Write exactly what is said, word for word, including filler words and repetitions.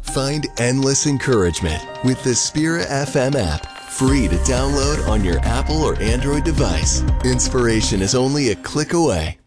Find endless encouragement with the Spira F M app, free to download on your Apple or Android device. Inspiration is only a click away.